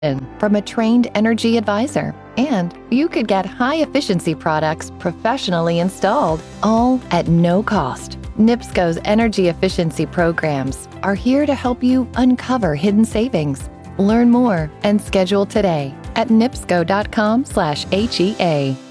from a trained energy advisor. And you could get high-efficiency products professionally installed, all at no cost. NIPSCO's energy efficiency programs are here to help you uncover hidden savings. Learn more and schedule today at nipsco.com/HEA.